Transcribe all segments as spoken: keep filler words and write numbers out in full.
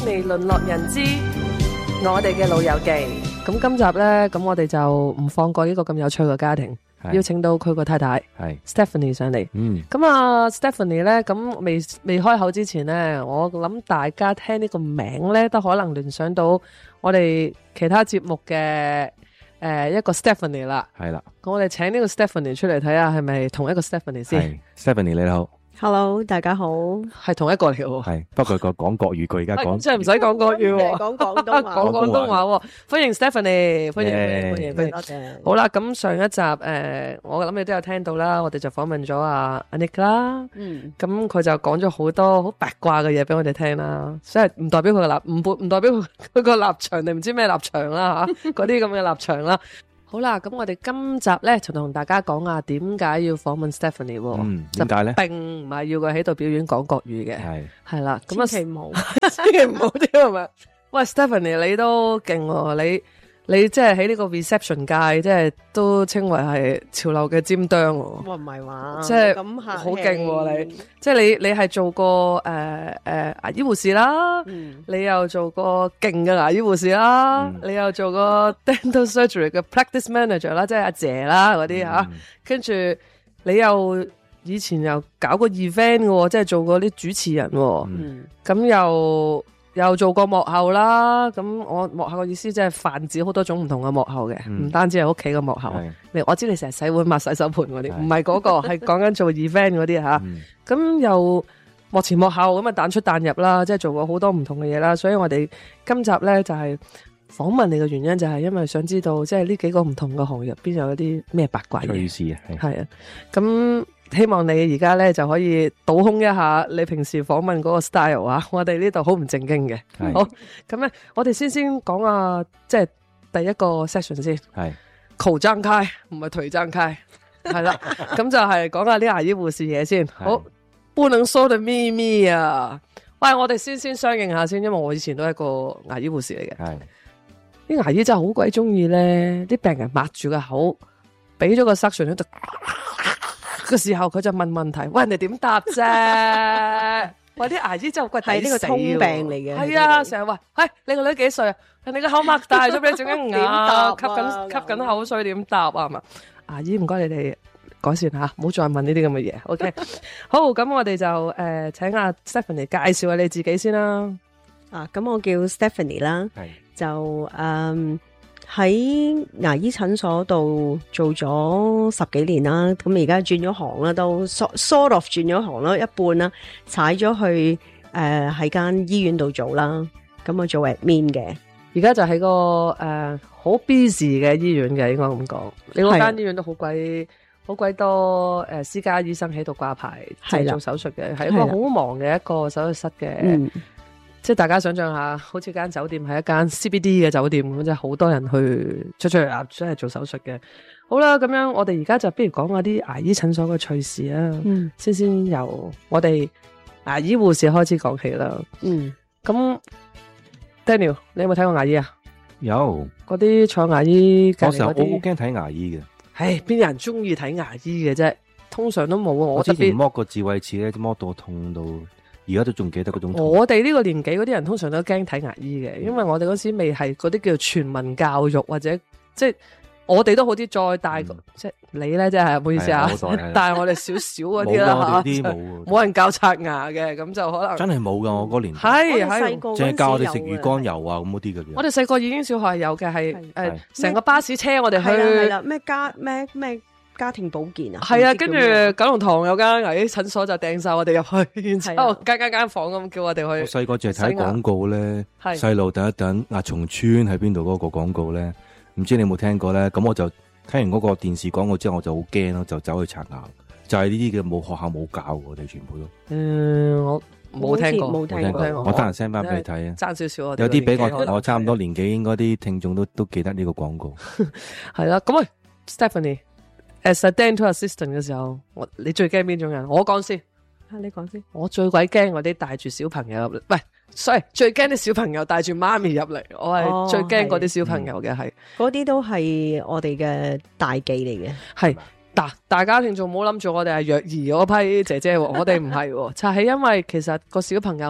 未淪落人之我哋嘅老友記，咁今集呢，咁我哋就唔放過呢個咁有趣嘅家庭，邀請到佢個太太係 Stephanie 上嚟。嗯，咁啊 Stephanie 呢，咁未未開口之前呢，我諗大家聽呢個名呢，都可能聯想到我哋其他節目嘅誒、呃、一個 Stephanie 啦。係啦，咁我哋請呢個 Stephanie 出嚟睇下係咪同一個 Stephanie 先。Stephanie 你好。 Hello， 大家好， 係同一個嚟嘅，係不過佢講國語，佢而家講，即係唔使講國語， 講廣東話， 講廣東話。歡迎 Stephanie，歡迎歡迎歡迎，多謝。好啦，咁上一集誒，我諗你都有聽到啦，我哋就訪問咗阿阿 Nick 啦，嗯，咁佢就講咗好多好八卦嘅嘢俾我哋聽啦，所以唔代表佢嘅立，唔唔代表佢個立場定唔知咩立場啦吓，嗰啲咁嘅立場啦。好啦，咁我哋今集咧就同大家講下點解要訪問 Stephanie。嗯，點解咧？並唔係要佢喺度表演講國語嘅，係係啦。咁啊，千祈唔好，千祈唔好啲係咪？喂 ，Stephanie 你都勁喎，你你即係喺呢個 reception 界，即係都稱為係潮流嘅尖端喎。哇，唔係話，即係咁好勁喎你！即係你你係做過誒誒牙醫護士啦，嗯、你又做過勁嘅牙醫護士啦，嗯、你又做過 dental surgery 嘅 practice manager 啦，即係阿姐啦嗰啲吓，跟住、嗯啊、你又以前又搞過 event 嘅，即係做過啲主持人，咁、嗯、又又做過幕後啦。咁我幕後嘅意思即係泛指好多種唔同嘅幕後嘅，唔、嗯、單止係屋企嘅幕後。你我知你成日洗碗抹洗手盤嗰啲，唔係嗰個，係講緊做 event 嗰啲吓。咁、嗯、又幕前幕後咁啊，彈出彈入啦，即係做過好多唔同嘅嘢啦。所以我哋今集咧就係、是、訪問你嘅原因，就係因為想知道即係呢幾個唔同嘅行業入邊有一啲咩八卦嘢。趣事啊，係啊。咁希望你而家咧就可以倒空一下你平時訪問嗰個 style 啊。我哋呢度好唔正經嘅。好，咁咧我哋先先講下即係第一個 session 先。係。口張開，唔係腿張開，係啦，咁就係講下啲牙醫護士嘢先。好，不能說的秘密啊！喂，我哋先先相應下先，因為我以前都係一個牙醫護士嚟嘅。係，啲牙醫真係好鬼中意咧，啲病人抹住個口，俾咗個 suction 喺度嘅時候，佢就問問題，喂，人哋點答啫？喂，啲牙醫真係鬼抵死，係呢個通病嚟嘅。係啊，成日話，喂，你個女幾歲啊？人哋個口擘大咗，俾你整緊牙，吸緊吸緊口水，點答啊？係嘛？牙醫唔該你哋改善下，唔好再問呢啲咁嘅嘢。OK， 好，咁我哋就誒、呃、請阿 Stephanie 介紹下你自己先啦。 啊，咁我叫 Stephanie 啦，就誒喺、呃、牙醫診所度做咗十幾年啦，咁而家轉咗行啦，都 sort of 轉咗行啦，一半啦，踩咗去誒喺間醫院度做啦，咁我做 admin 嘅。 而家就喺個誒好 busy 嘅醫院嘅，應該咁講。你嗰間醫院都好鬼好鬼多誒、呃、私家醫生喺度掛牌，係做手術嘅，係一個好忙嘅一個手術室嘅。嗯，即係大家想象下，好似間酒店係一間 C B D 嘅酒店咁，即係好多人去出出入入，即係做手術嘅。好啦，咁樣我哋而家就不如講下啲牙醫診所嘅趣事啊。嗯，先先由我哋牙醫護士開始講起啦。嗯，咁。Daniel， 你有冇睇過牙醫啊？有，嗰啲坐牙醫隔籬嗰啲，我成日好驚睇牙醫嘅。唉，邊有人中意睇牙醫嘅啫？通常都冇啊。我之前剝個智慧齒咧，剝到痛到，而家都仲記得嗰種痛。我哋呢個年紀嗰啲人通常都驚睇牙醫嘅，因為我哋嗰時未係嗰啲叫全民教育，或者即係我哋都好啲再大個，即係你咧，即係唔好意思啊，但係我哋少少嗰啲啦吓，冇人教刷牙嘅，咁就可能真係冇噶。我嗰年係係淨係教我哋食魚肝油啊咁嗰啲嘅。我哋細個已經小學有嘅，係誒成個巴士車我哋去係啦，咩家咩咩家庭保健啊，係啊，跟住九龍塘有間牙醫診所就掟晒我哋入去，然之後間間間房咁叫我哋去。我細個淨係睇廣告咧，細路等一等牙蟲村喺邊度嗰個廣告咧。唔知你有冇聽過咧？咁我就睇完嗰個電視廣告之後，我就好驚咯，就走去刷牙。就係呢啲嘅冇學校冇教我哋全部都。嗯，我冇聽過，冇聽過。我得閒 send 翻俾你睇啊。爭少少，有啲比我我差唔多年紀，應該啲聽眾都都記得呢個廣告。係啦，咁啊 ，Stephanie，as a dental assistant 嘅時候，我你最驚邊種人？我講先。啊，你講先。我最鬼驚嗰啲帶住小朋友入嚟，喂。所以最驚啲小朋友帶住媽咪入嚟，我係最驚嗰啲小朋友嘅，係嗰啲都係我哋嘅大忌嚟嘅。係，嗱，大家聽眾唔好諗住我哋係虐兒嗰批姐姐，我哋唔係，就係因為其實個小朋友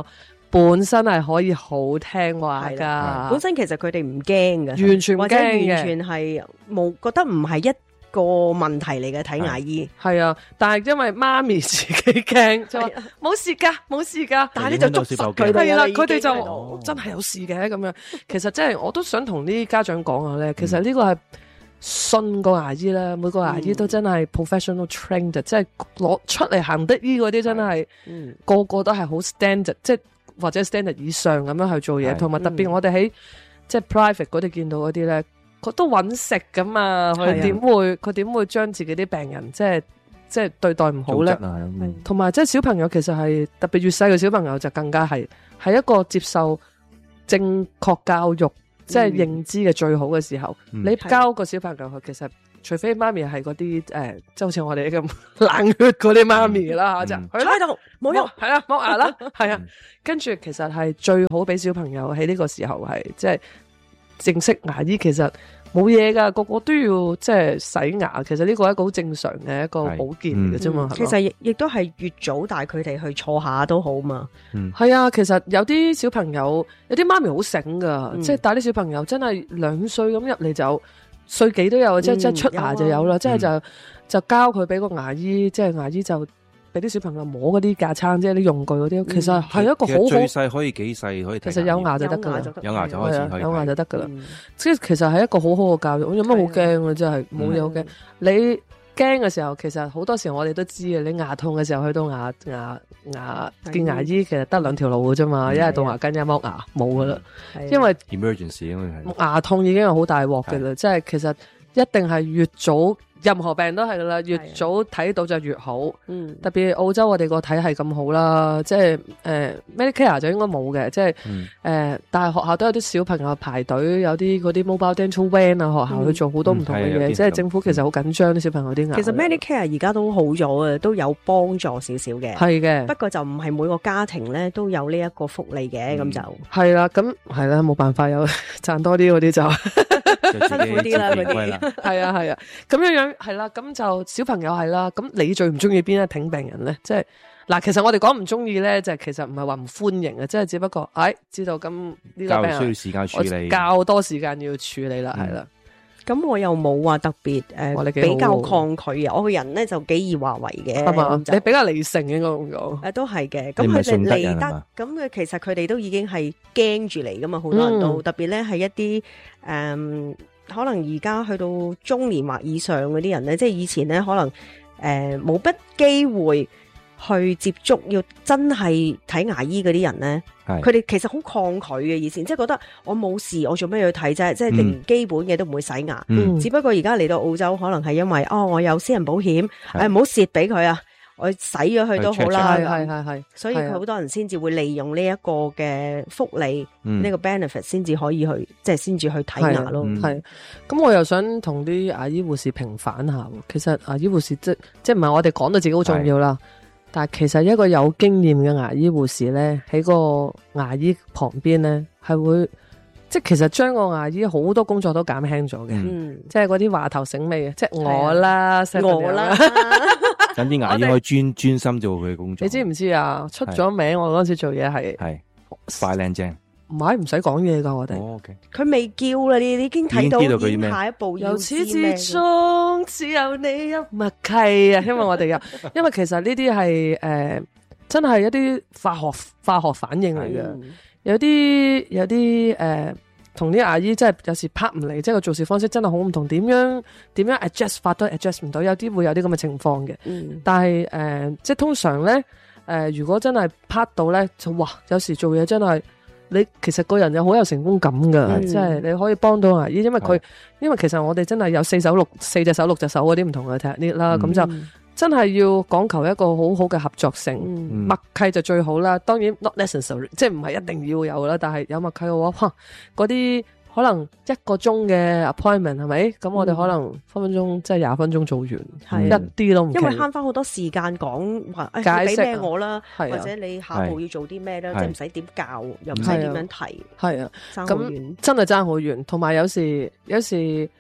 本身係可以好聽話噶， 本身其實佢哋唔驚嘅， 完全唔驚嘅， 完全係冇覺得唔係一個問題嚟嘅，睇牙醫係啊，但係因為媽咪自己驚，就話冇事噶，冇事噶，但係呢就捉實佢哋啦，佢哋就、哦、真係有事嘅咁樣。其實真係我都想同啲家長講下咧，其實呢個係信個牙醫啦，每個牙醫都真係 professional trained，即係攞出嚟行得醫嗰啲真係、嗯、個個都係好 standard， 即係或者 standard 以上咁樣去做嘢，同埋特別我哋喺、嗯、即係 private 嗰度見到嗰啲咧。佢都揾食噶嘛，佢點會佢點會將自己啲病人即係即係對待唔好咧？同埋即係小朋友其實係特別越細嘅小朋友就更加係係一個接受正確教育、嗯、即係認知嘅最好嘅時候。嗯、你教個小朋友佢其實除非媽咪係嗰啲誒，即係好似我哋咁冷血嗰啲媽咪啦嚇，就去喺度冇用，係啦剝牙啦，係啊，跟住其實係最好俾小朋友喺呢個時候係即係。正式牙醫其實冇嘢噶，個個都要即係洗牙。其實呢個係一個好正常嘅一個保健嚟嘅啫嘛。 其實亦亦都係越早帶佢哋去坐下都好嘛。 嗯，係啊。其實有啲小朋友，有啲媽咪好醒噶，嗯、即係帶啲小朋友真係兩歲咁入嚟就歲幾都有，嗯、即係即係出牙就有啦。即係就就交佢俾個牙醫，即係牙醫就。俾啲小朋友摸嗰啲架撐，即係啲用具嗰啲，其實係一個好好。 最細可以幾細可以？ 其實有牙就得噶啦， 有牙就開始可以， 有牙就得噶啦。即係其實係一個好好嘅教育。有乜好驚啊？真係冇嘢好驚。你驚嘅時候，其實好多時候我哋都知嘅。你牙痛嘅時候去到牙牙牙見牙醫，其實得兩條路嘅啫嘛。一係杜牙根，一係剝牙，冇噶啦。因為 emergency 因為係牙痛已經係好大鑊嘅啦。即係其實一定係越早。任何病都係噶啦，越早睇到就越好。嗯，特別澳洲我哋個體系咁好啦，即係誒 Medicare 就應該冇嘅，即係誒、嗯呃，但係學校都有啲小朋友排隊，有啲嗰啲 mobile dental van 啊，學校去做好多唔同嘅嘢，嗯嗯、即係政府其實好緊張啲小朋友啲牙。 其實 Medicare 而家都好咗啊，都有幫助少少嘅。係嘅，不過就唔係每個家庭咧都有呢一個福利嘅，咁、嗯、就係啦，咁係啦，冇辦法有賺多啲嗰啲就。 辛苦啲啦，嗰啲係啊係啊，咁樣樣係啦，咁就小朋友係啦，咁你最唔中意邊一挺病人咧？即係嗱，其實我哋講唔中意咧，就係其實唔係話唔歡迎嘅，即係只不過，哎，知道咁呢個病人需要時間處理， 較多時間要處理啦，係、嗯、啦。 咁我又冇話特別誒、呃、比較抗拒啊，我個人咧就幾易話為嘅，係嘛？ 你比較理性應該咁講， 誒都係嘅。咁佢哋嚟得，咁佢其實佢哋都已經係驚住嚟噶嘛，好多人都、嗯、特別咧係一啲誒、嗯，可能而家去到中年或以上嗰啲人咧，即係以前咧可能誒冇乜機會去接觸，要真係睇牙醫嗰啲人咧。佢哋其實好抗拒嘅，以前即係覺得我冇事，我做咩要睇啫？即係連基本嘅都唔會洗牙。嗯、只不過而家嚟到澳洲，可能係因為哦，我有私人保險，誒唔好蝕俾佢啊，我洗咗佢都好啦。係係係，所以佢好多人先至會利用呢一個嘅福利，呢、呢個 benefit 先至可以去，即係先至去睇牙咯。 係、嗯，咁我又想同啲牙醫護士平反下。其實牙醫護士即即唔係我哋講到自己好重要啦。但係其實一個有經驗嘅牙醫護士咧，喺個牙醫旁邊咧，係會即係其實將個牙醫好多工作都減輕咗嘅，嗯、即係嗰啲話頭醒尾嘅，即係我啦，我啦， 等啲牙醫可以專專心做佢嘅工作。 你知唔知啊？出咗名，我嗰陣時做嘢係係快靚正。 唔係唔使講嘢噶，我哋。 哦 okay. 佢未叫啦，你你已經睇到佢下一步要由始至終只有你有默契啊！因為我哋有，因為其實呢啲係誒真係一啲化學化學反應嚟嘅、嗯，有啲有啲誒同啲牙醫真係有時拍唔嚟，即係個做事方式真係好唔同，點樣點樣 adjust 法都 adjust 唔到，有啲會有啲咁嘅情況嘅。嗯、但係誒、呃、即係通常咧誒、呃，如果真係拍到咧，就哇有時做嘢真係。你其實個人又好有成功感噶，即、嗯、係你可以幫到牙醫，因為佢，因為其實我哋真係有四手六四隻手六隻手嗰啲唔同嘅 technique 啦，咁、嗯、就真係要講求一個好好嘅合作性，嗯、默契就最好啦。當然 not necessary，即係唔係一定要有啦，但係有默契嘅話，哇，嗰啲可能一個鐘嘅 appointment 係咪？咁我哋可能分分鐘即係廿分鐘做完，嗯、一啲都唔。因為慳翻好多時間講話，誒，俾咩我啦，或者你下步要做啲咩咧，即係唔使點教，又唔使點樣提， 係啊，咁真係爭好遠。同埋有時有時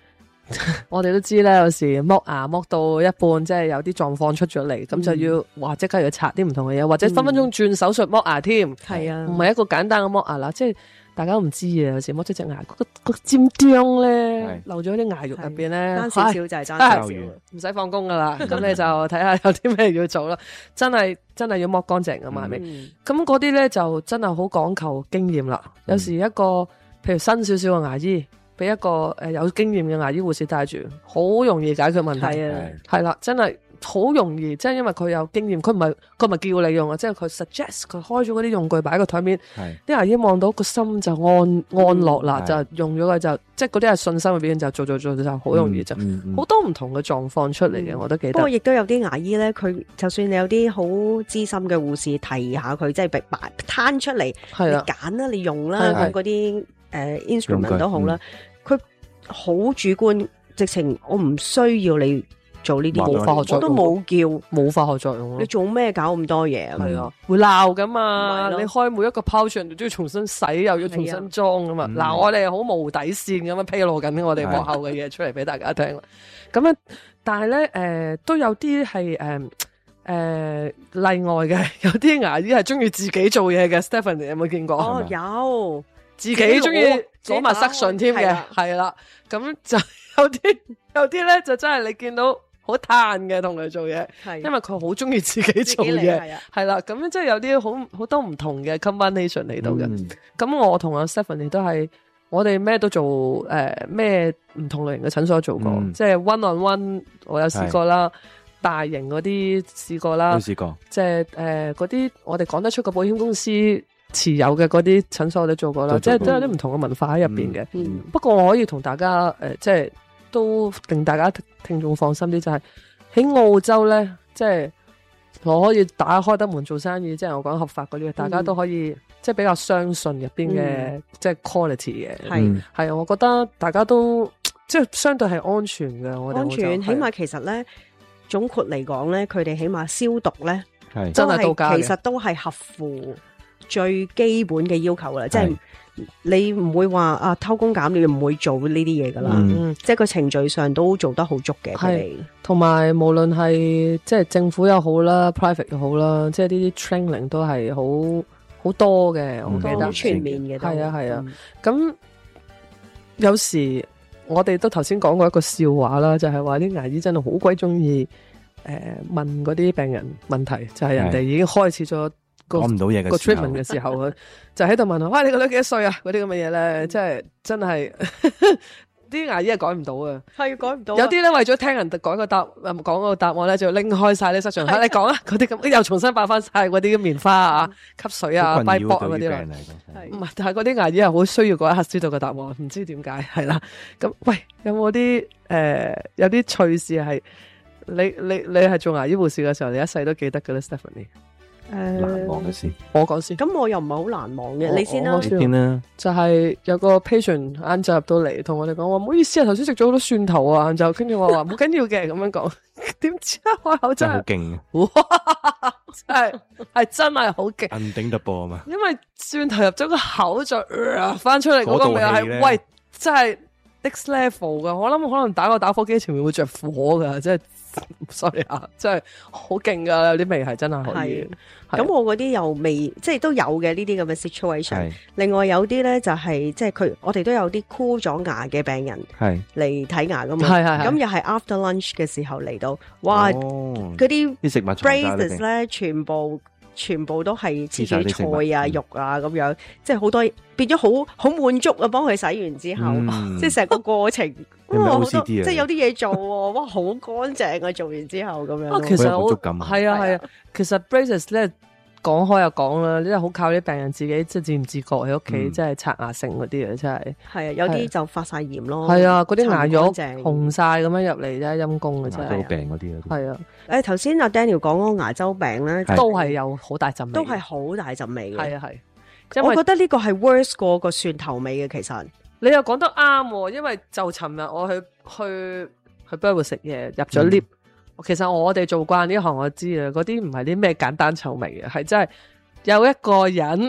我哋都知咧，有時剝牙剝到一半，即係有啲狀況出咗嚟，咁、嗯、就要哇即刻要拆啲唔同嘅嘢，或者分分鐘轉手術剝牙添。係啊，唔係一個簡單嘅剝牙啦，即係大家都唔知啊，有時剝咗隻牙，嗰、那個、那個尖釘咧漏咗啲牙肉入邊咧， 爭少少就係爭少少， 唔使放工噶啦。咁你就睇下有啲咩要做啦。真係真係要剝乾淨噶嘛，係咪？咁嗰啲咧就真係好講求經驗啦。有時一個譬如新少少嘅牙醫，俾一個誒有經驗嘅牙醫護士帶住，好容易解決問題。係啊，係啦，真係好容易，即係因為佢有經驗，佢唔係佢唔係叫你用啊，即係佢 suggest 佢開咗嗰啲用具擺喺個台面，啲牙醫望到個心就安安樂啦，就用咗佢就即係嗰啲係信心嘅表現，就做做做就好容易就好、嗯嗯、多唔同嘅狀況出嚟嘅、嗯，我都記得。不過亦都有啲牙醫咧，佢就算你有啲好資深嘅護士提下佢，即係擺攤出嚟，你揀啦，你用啦，咁嗰啲誒 instrument 都好啦。佢好主觀，直情我唔需要你做呢啲冇化學作用，我都冇叫冇化學作用咯。 你做咩搞咁多嘢啊？ 係啊，會鬧噶嘛？你開每一個 pouch 都要重新洗，又要重新裝噶嘛？嗱、嗯，我哋好無底線咁樣披露緊我哋幕後嘅嘢出嚟俾大家聽啦。咁樣，但係咧，誒、呃，都有啲係誒誒例外嘅，有啲牙醫係中意自己做嘢嘅。Stephanie 有冇見過？ 哦，有。 自己中意攞埋塞順添嘅，係啦，咁就有啲有啲咧就真係你見到好嘆嘅同佢做嘢，因為佢好中意自己做嘢，係啦，咁即係有啲好好多唔同嘅 combination 嚟到嘅。咁、嗯、我同阿 Stephanie 都係我哋咩都做，誒咩唔同類型嘅診所做過，嗯、即係 one on one 我有試過啦，大型嗰啲試過啦， 試過， 即係誒嗰啲我哋講得出個保險公司持有嘅嗰啲診所我都做過啦，即係都有啲唔同嘅文化喺入邊嘅。不過我可以同大家誒、呃，即係都令大家聽眾放心啲，就係、是、喺澳洲咧，即係我可以打開得門做生意，即係我講合法嗰啲、嗯，大家都可以即係比較相信入邊嘅、嗯、即係 quality 嘅。係係啊，我覺得大家都即係相對係安全嘅。我哋安全，起碼其實咧總括嚟講咧，佢哋起碼消毒咧， 係真係到家嘅， 其實都係合乎最基本嘅要求啦，即係你唔會話啊偷工減料，唔會做呢啲嘢噶啦，嗯、即係個程序上都做得好足嘅。係， 同埋無論係即係政府又好啦 ，private 又好啦，即係呢啲 training 都係好好多嘅，我記得好全面嘅。 係啊係啊，咁、嗯、有時我哋都頭先講過一個笑話啦，就係話啲牙醫真係好鬼中意誒問嗰啲病人問題，就係、是、人哋已經開始咗。 講唔到嘢嘅個 treatment 嘅時候，佢就喺度問我：喂，你個女幾多歲啊？嗰啲咁嘅嘢咧，即係真係啲牙醫係改唔到啊， 係改唔到。 有啲咧為咗聽人改個答，講個答案咧，就拎開晒啲失常。你講啊，嗰啲咁又重新擺翻晒嗰啲棉花啊、吸水啊、閉搏啊嗰啲啦。唔係，但係嗰啲牙醫係好需要嗰一刻知道個答案，唔知點解係啦。咁喂，有冇啲誒有啲趣事係你你你係做牙醫護士嘅時候，你一世都記得嘅咧 Stephanie？ 誒、呃， 難忘嘅事， 我講先。 咁我又唔係好難忘嘅，你先啦。 你先啦。 就係、是、有個 patient 晏晝入到嚟，同我哋講話唔好意思啊，頭先食咗好多蒜頭啊，晏晝跟住我話冇緊要嘅，咁樣講。點知啊，開口真係好勁， 哇！真係係真係好勁， 硬頂得波啊嘛。 因為蒜頭入咗個口再翻、呃、出嚟嗰個味係，喂，真係 next level 噶。我諗可能打個打火機前面會着火噶，即係。sorry 啊，真係好勁噶，有啲味係真係可以。 咁我嗰啲又未，即係都有嘅呢啲咁嘅 situation。另外有啲咧就係、是、即係佢，我哋都有啲箍咗牙嘅病人嚟睇牙噶嘛。係係咁又係 after lunch 嘅時候嚟到，哇！嗰啲啲食物 braces 咧，全部全部都係切住菜啊、肉啊咁樣，即係好多變咗好好滿足啊！幫佢洗完之後，嗯、即係成個過程。哇！好多即係有啲嘢做喎，哇！好乾淨啊！做完之後咁樣。啊， 其實我係啊係啊，其實 braces 咧講開又講啦，呢係好靠啲病人自己即係自唔自覺喺屋企，即係刷牙剩嗰啲啊，真係。係啊， 有啲就發晒炎咯。 係啊，嗰啲牙肉紅晒咁樣入嚟啫，陰公嘅真係。 牙周病嗰啲啊。 係啊。 誒頭先阿 Daniel 講嗰個牙周病咧， 都係有好大陣味。 都係好大陣味嘅。係啊係。我覺得呢個係 worse 過個蒜頭味嘅，其實。 你又講得啱，因為就尋日我去去去 Burberry 食嘢，入咗 lift、嗯。其實我哋做慣呢行，我知啊，嗰啲唔係啲咩簡單臭味嘅，係真係有一個人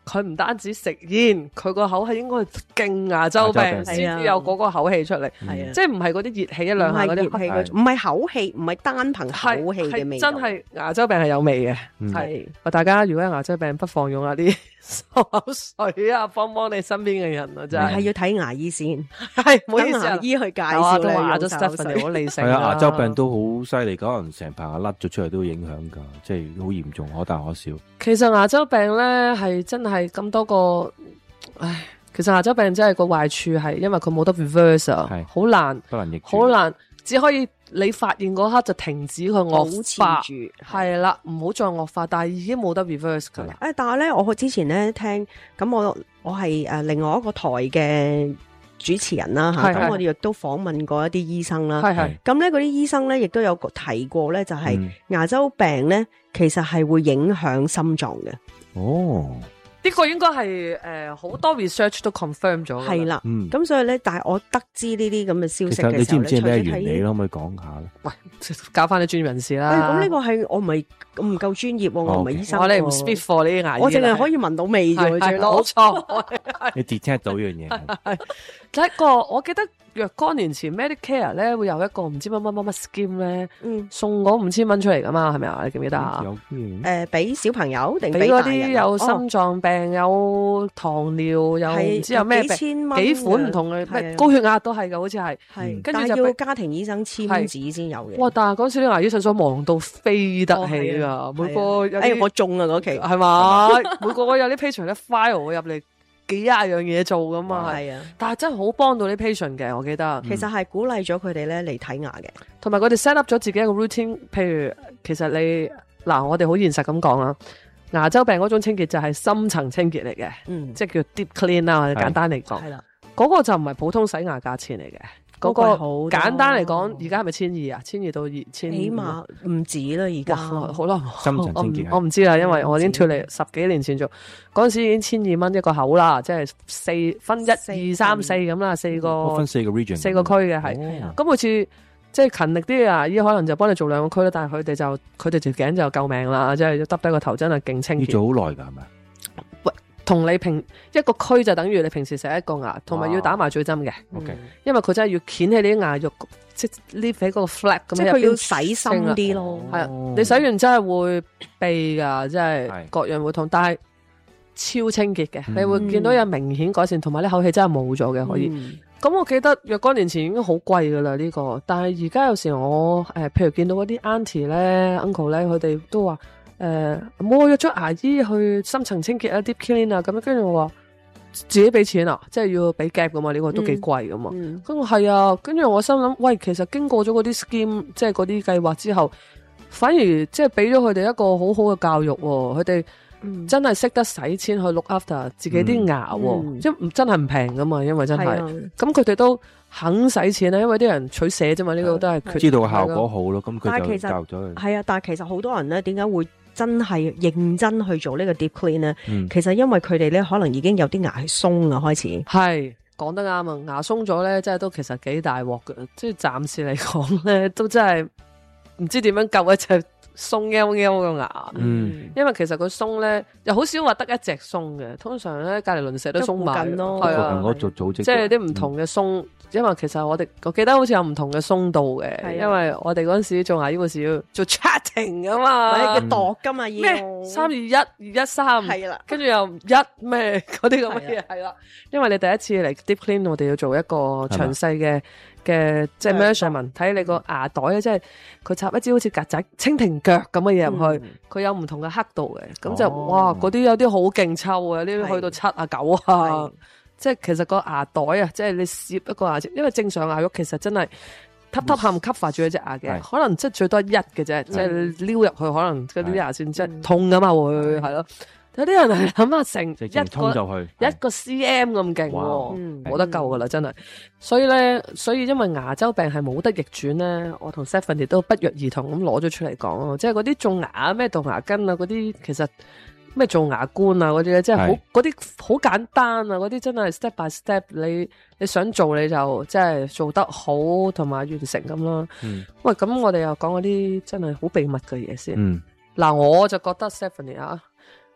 佢唔單止食煙，佢個口係應該係勁牙周病先至有嗰個口氣出嚟， 係啊， 即係唔係嗰啲熱氣一兩下嗰啲， 唔係口氣，唔係單憑口氣嘅味道， 真係牙周病係有味嘅，係、嗯、大家如果有牙周病，不妨用下啲漱口水啊，幫幫你身邊嘅人啊，真係。 係要睇牙醫先， 係唔好意思， 牙醫去介紹你用漱口水，好理性。 係啊，牙周病都好犀利，可能成排牙甩咗出嚟都影響噶，即係好嚴重，可大可小。 其實牙周病咧係真係咁多個，唉，其實牙周病真係個壞處係因為佢冇得 reverse 啊，好難， 不能逆轉， 好難，只可以你發現嗰刻就停止佢惡化，係啦，唔好再惡化，但係已經冇得 reverse 噶啦。 誒，但係咧，我之前咧聽，咁我我係誒另外一個台嘅主持人啦吓，咁我哋亦都訪問過一啲醫生啦，係係，咁咧嗰啲醫生咧亦都有提過咧，就係牙周病咧，其實係會影響心臟嘅。 哦。 呢個應該係誒好多 research 都 confirm 咗， 係啦，咁、嗯、所以咧，但係我得知呢啲咁嘅消息嘅時候咧， 你知唔知咩原理？可唔可以講下咧？ 喂，教翻啲專業人士啦。 咁呢個係我唔係唔夠專業，我唔係醫生， 我哋唔 speak for 呢啲牙醫， 我淨係可以聞到味啫， 冇錯。 你 detect 到呢樣嘢。 第一個，我記得若干年前 Medicare 咧會有一個唔知乜乜乜乜 scheme 咧，嗯，送嗰五千蚊出嚟噶嘛，係咪啊？你記唔記得啊？ 有誒，俾、呃、小朋友定俾嗰啲有心臟病、哦、有糖尿，又唔知有咩病，幾千蚊，幾款唔同嘅，咩高血壓都係噶，好似係。係，跟住就要家庭醫生簽紙先有嘅。 哇！但係嗰時啲牙醫診所忙到飛得起噶、哦，每個有哎我中啊嗰期係嘛？每個我有啲 patient 咧 file 入嚟。幾廿樣嘢做噶嘛，係啊，但係真係好幫到啲 patient 嘅，我記得。 其實係鼓勵咗佢哋咧嚟睇牙嘅， 同埋佢哋 set up 咗自己一個 routine。譬如，其實你嗱，我哋好現實咁講啦，牙周病嗰種清潔就係深層清潔嚟嘅，嗯，即係叫 deep clean 啦，我哋簡單嚟講，係啦，嗰個就唔係普通洗牙價錢嚟嘅。嗰、那個簡單嚟講，而家係咪千二啊？千二到二千， 起碼唔止啦。而家好啦， 深層清潔， 我唔知啦，因為我已經脫離十幾年前做嗰陣時，已經千二蚊一個口啦，即係四分一二三四咁啦，四個分四個 region， 四個區嘅係。咁好似即係勤力啲啊，醫可能就幫你做兩個區啦，但係佢哋就佢哋條頸就救命啦，即係要耷低個頭，真係勁清潔。 要做好耐㗎，係咪？ 同你平一個區就等於你平時食一個牙，同埋要打麻醉針嘅。 OK， 因為佢真係要掀起你啲牙肉，即係 lift 起嗰個 flap 咁樣。 即係佢要洗深啲咯。 係啊，你洗完真係會痹噶，即係各樣會痛，但係超清潔嘅、嗯，你會見到有明顯改善，同埋呢口氣真係冇咗嘅可以。咁、嗯、我記得若干年前已經好貴噶啦呢個，但係而家有時我誒、呃，譬如見到嗰啲 auntie 咧、uncle 咧，佢哋都話。誒、呃，我約咗牙醫去深層清潔啊 deep clean 啊，咁樣跟住我話自己俾錢啊，即係要俾 gap 噶嘛，呢、這個都幾貴噶嘛。咁我係啊，跟住我心諗，喂，其實經過咗嗰啲 scheme，即係嗰啲計劃之後，反而即係俾咗佢哋一個好好嘅教育，佢哋真係識得使錢去 look after 自己啲牙，嗯、即係真係唔平噶嘛，因為真係，咁佢哋都肯使錢啊，因為啲人取捨啫嘛，呢、這個都係知道個效果好咯，咁佢就教咗佢。 係啊，但係其實好多人咧，點解會？真係認真去做呢個 deep clean 咧、嗯，其實因為佢哋咧可能已經有啲牙係鬆啊，開始係講得啱啊，牙鬆咗咧，真係都其實幾大鑊嘅，即係暫時嚟講咧，都真係唔知點樣救一隻鬆悠悠嘅牙，嗯，因為其實佢鬆咧又好少話得一隻鬆嘅，通常咧隔籬鄰舍都鬆埋咯，係啊， 我做組織即係啲唔同嘅鬆。嗯，因為其實我哋我記得好似有唔同嘅鬆度嘅，因為我哋嗰陣時做牙醫嗰時要做 chatting 噶嘛， 要度噶嘛，要咩三二一二一三，係啦，跟住又一咩嗰啲咁嘅嘢，係啦，因為你第一次嚟 deep clean，我哋要做一個詳細嘅嘅即係 measurement，睇你個牙袋啊，即係佢插一支好似曱甴蜻蜓腳咁嘅嘢入去，佢、嗯、有唔同嘅刻度嘅，咁就、哦、哇嗰啲有啲好勁抽嘅，呢啲去到七啊九啊。即係其實個牙袋啊，即係你攝一個牙齒，因為正常牙肉其實真係吸吸冚吸發住一隻牙嘅，可能即係最多一嘅啫，即係撩入去可能嗰啲牙線即係痛噶嘛會係咯。有啲人係諗下成一個就去一個 cm 咁勁，冇得救噶啦真係。所以咧，所以因為牙周病係冇得逆轉咧，我同 Stephanie 都不約而同咁攞咗出嚟講咯。即係嗰啲種牙咩杜牙根啊嗰啲，其實。咩做牙冠啊嗰啲咧，即係好嗰啲好簡單啊，嗰啲真係 step by step，你你想做你就即係做得好同埋完成咁咯。嗯，喂，咁我哋又講嗰啲真係好秘密嘅嘢先。嗯，嗱，我就覺得 Stephanie 啊，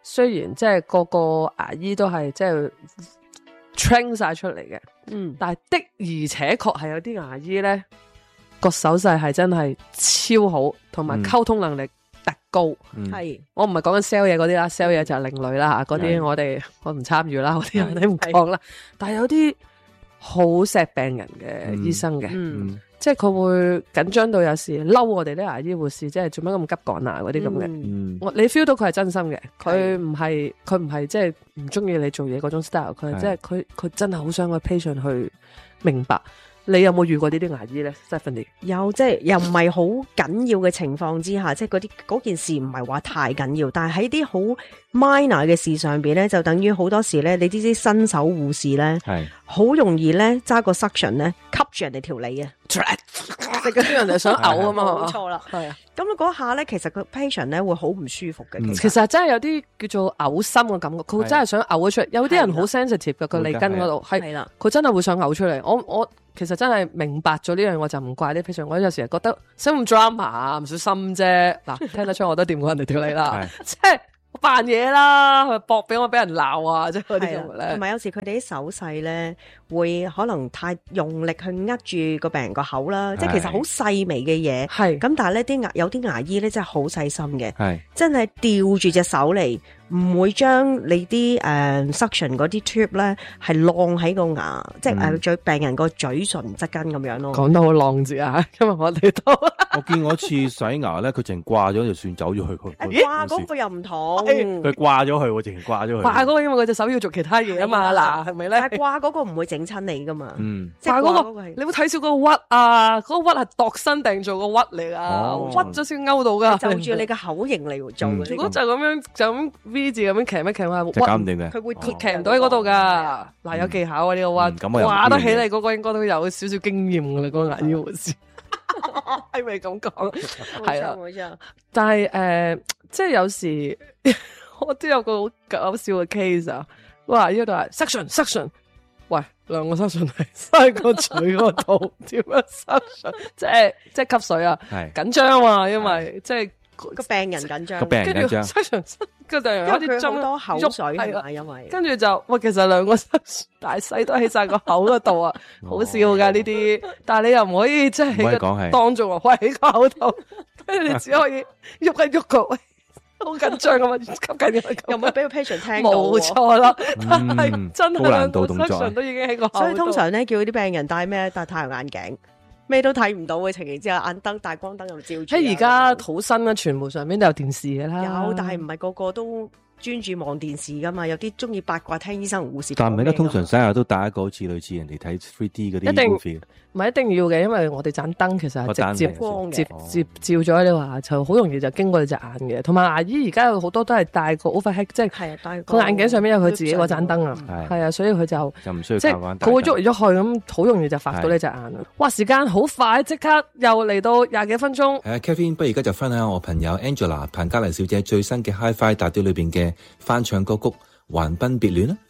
雖然即係個個牙醫都係即係 train 晒出嚟嘅，嗯，但係的而且確係有啲牙醫咧個手勢係真係超好，同埋溝通能力特高。係、嗯、我唔係講緊 sell 嘢嗰啲啦 ，sell 嘢就係另類啦吓，嗰啲我哋我唔參與啦，嗰啲我哋唔講啦。但係有啲好錫病人嘅醫生嘅。嗯嗯即係佢會緊張到有時嬲我哋啲牙醫護士，即係做乜咁急趕啊嗰啲咁嘅。我你 feel 到佢係真心嘅，佢唔係佢唔係即係唔中意你做嘢嗰種 style， 佢係即係佢佢真係好想個 patient 去明白。你有冇遇過呢啲牙醫咧 Stephanie？ 有，即係又唔係好緊要嘅情況之下，即係嗰啲嗰件事唔係話太緊要，但係喺啲好 minor 嘅事上邊咧，就等於好多時咧，你知知新手護士咧，係好容易咧揸個 suction 咧吸住人哋條脷啊，即係嗰啲人就想嘔啊嘛，冇錯啦，係啊。咁嗰下咧，其實個 patient 咧會好唔舒服嘅、嗯。其實真係有啲叫做嘔心嘅感覺，佢真係想嘔咗出嚟。有啲人好 sensitive 嘅個脷根嗰度，係啦，佢真係會想嘔出嚟。我我其實真係明白咗呢樣，我就唔怪啲 patient。我有時係覺得使咁 drama 啊，唔小心啫。嗱，聽得出我都掂過人哋條脷啦，即係扮嘢啦，搏俾我俾人鬧啊，即係嗰啲咁咧。同埋有時佢哋啲手勢咧，會可能太用力去握住個病人個口啦，即係其實好細微嘅嘢。係咁，但係咧啲牙有啲牙醫咧真係好細心嘅，係真係吊住隻手嚟。唔會將你啲誒、uh, suction 嗰啲 tube 咧係晾喺個牙，嗯、即係誒嘴病人個嘴唇側根咁樣咯。 講得好浪字啊！因為我哋都我見我一次洗牙咧，佢淨掛咗就算走咗去佢。 掛嗰個又唔同， 佢掛咗去，我淨係掛咗去。 掛嗰個因為佢隻手要做其他嘢啊嘛，嗱係咪咧？ 但係掛嗰個唔會整親你噶嘛。嗯， 即係掛嗰個，你會睇少嗰個屈啊？嗰、嗰個屈係度身訂做個屈嚟啊，哦、屈咗先勾到噶。 就住你嘅口型嚟做、嗯。 如果就咁樣就咁 V 字咁樣騎咩？就搞唔掂嘅， 佢會騎唔到喺嗰度噶。嗱、嗯，有技巧啊呢、這個屈，掛得起嚟嗰個應該都有少少經驗噶啦，嗰、那個牙醫護士係咪咁講？係啦，冇錯。但係誒、呃，即係有時我都有個好搞笑嘅 case 啊。哇，呢度係 suction suction， 喂，兩個 suction 係塞個嘴嗰度，點樣 suction？ 即係即係吸水啊，緊張啊，因為即係。 個病人緊張， 個病人緊張， 跟住有啲好多口水係嘛，因為跟住就喂，其實兩個大細都喺晒個口嗰度啊，好笑噶呢啲，但係你又唔可以即係當眾話喂喺個口度，跟住你只可以喐一喐個喂，好緊張咁啊，吸緊佢， 又唔可以俾個 patient 聽到， 冇錯啦，但係真係兩個 patient 都已經喺個口， 所以通常咧叫啲病人戴咩？戴太陽眼鏡。咩都睇唔到嘅情形之下，眼燈大光燈又照住。 喺而家好新啦，傳媒上面都有電視嘅啦。 有，但係唔係個個都專注望電視噶嘛？有啲中意八卦聽醫生同護士。 但係而家通常洗牙都戴一個好似類似人哋睇 three D 嗰啲。 一定唔係一定要嘅，因為我哋盞燈其實係直接光接接照咗你話，就好容易就經過你隻眼嘅。同埋牙醫而家有好多都係戴個 overhead， 即係佢眼鏡上面有佢自己嗰盞燈啊，係啊，所以佢就就唔需要即係佢會喐嚟喐去咁，好容易就發到你隻眼。哇！時間好快，即刻又嚟到廿幾分鐘。 誒 Kevin， 不如而家就分享我朋友 Angela 彭嘉麗小姐最新嘅 Hi-Fi 大碟裏邊嘅翻唱歌曲《橫濱別戀》啦。